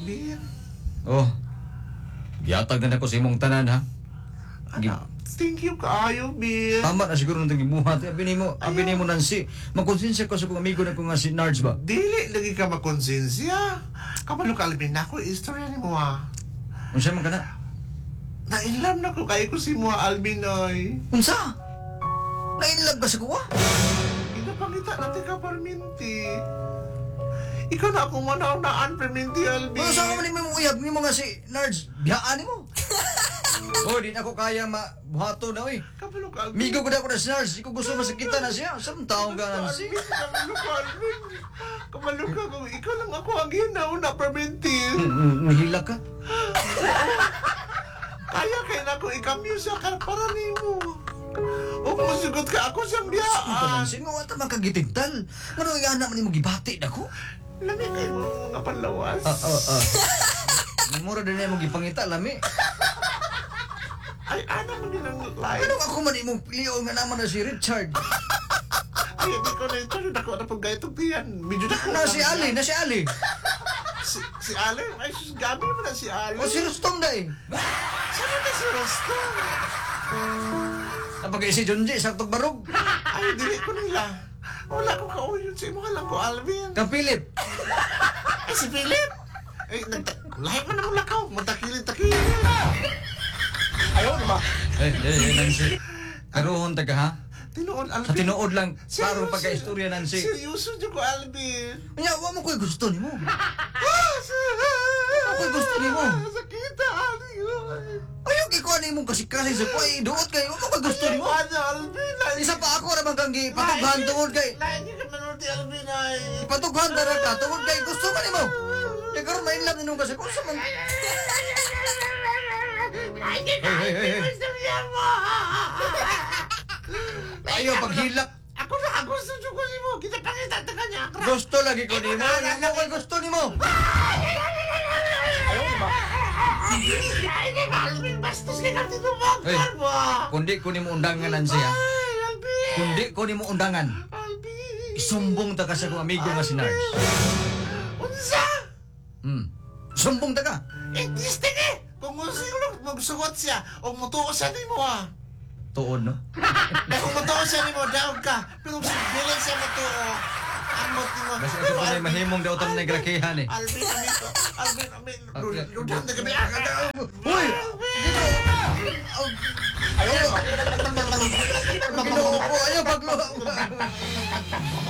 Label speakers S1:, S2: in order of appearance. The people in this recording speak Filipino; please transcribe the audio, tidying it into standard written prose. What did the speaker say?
S1: Bin.
S2: Oh. Gihatag na ko sa imong tanan ha.
S1: Anak, thank you kaayo, Bin.
S2: Tama na siguro nang gibuhat. Abi nimo Nancy. Magkonsensya ko sa kong amigo na ko nga si Nards ba.
S1: Dili lagi ka makonsensya. Kabalo ka Alvin ako istorya ni mo ah.
S2: Unsa man kana?
S1: Nainlam na ko kay ko si mo Alvin oy.
S2: Unsa? Nainlag ba sa kuwa?
S1: Ipapangita natin ka parminti. Ikaw na akong manaw-naan parminti Alvin.
S2: Ano sa man mo uyab nimo nga si Nards? Biyaan nimo. Oh, di na ako kaya mabuhato na oy.
S1: Kabalo ka Alvin.
S2: Migo ko na ako na si Nards. Ikaw gusto masakitan na siya. Saan taong ka Nancy?
S1: Kabalo ka Alvin. Kabalo ka kung ikaw lang ako ang ginauna parminti.
S2: Nahila ka?
S1: Kaya kaya na ko ikamyo siya para nimo. O masugot ka ako siyang biyaan.
S2: Nancy, nga wata man kagitigtal. Ano yung anak man mo gibati na ko?
S1: Lami kayo mo mga panlawas.
S2: Mura din na mo gipangita, lami.
S1: Ay, ano mo din ang live?
S2: Ano ako man imong piliyo nga naman na si Richard?
S1: Ay, hindi ko na ito. Ako na pag gaitong tiyan. Medyo na ko.
S2: Na si Ali.
S1: Si Ale? Ay, sus, gabi naman na si Ale.
S2: O si Rustom na eh.
S1: Saan na si Rostam?
S2: Napagay si Junji, saktong barog.
S1: Ay, dili ko nila. Wala ko kauyon sa imo lang ko, Alvin.
S2: Kang Philip.
S1: Ay, si Philip. Ay, lahat man naman lakaw. Magtakilin-takilin. Ayaw, di ba?
S2: Nancy. Karoon taga ha?
S1: Tinuod, Alvin.
S2: Sa tinuod lang,
S1: Seryoso.
S2: klaro pagka-istorya, Nancy.
S1: Seryoso dyan ko, Alvin.
S2: Kanya, wa mo ko'y gusto ni mo. Ako'y gusto ni mo.
S1: Sakita, Alvin.
S2: Ayaw ikaw ni mong kasi sa kuway. Duot kayo, wa mo ko'y gusto ni mo.
S1: Ano, Alvin?
S2: Isa pa ako naman kang patughan tungod kay.
S1: Lahat niyo ka manuti, Alvin, ay.
S2: Patughan na ka, tungod kay gusto ka ni mo. Kaya karoon na inlap ninong kasi kung sa mga... Hey.
S1: Gusto niya mo.
S2: Ayaw paghilak.
S1: Ako na, gusto niyo ko mo. Kita pangita ta kanya.
S2: Gusto lagi ko ni mo. Ano ko'y gusto ni mo?
S1: Ayaw ba? Ay, di ba, Alvin? Bastos ka ka tinumagkar mo.
S2: Kundi ko ni mo undangan, Nancy ha.
S1: Ay, Alvin.
S2: Kundi ko ni mo undangan.
S1: Alvin.
S2: Isumbong ta ka sa kong amigo nga si Nars.
S1: Unsa?
S2: Sumbong ta ka.
S1: English din eh. Kung magsugot siya, o mutuo siya ni mo ah.
S2: Tuod, no?
S1: Kung mutuo siya ni mo, daog ka. Pero kung bilang siya mutuo, amot ni mo.
S2: Kasi ito pa na mahimong daw itong nagrakihan eh.
S1: Alvin, amito. Alvin, Ludan na gabi.
S2: Uy! Ayaw! Ayaw! Ayaw! Ayaw!